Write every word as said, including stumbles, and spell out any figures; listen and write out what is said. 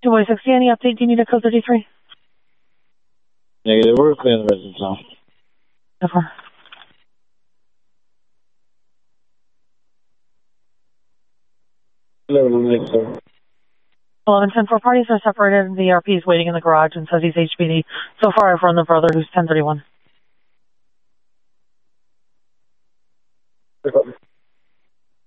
two boy sixty, any update? Do you need a code thirty-three? Negative, we're clearing the residence now. Never. eleven on the sir. eleven ten, four parties are separated. The R P is waiting in the garage and says he's H P D. So far, I've run the brother who's ten thirty-one.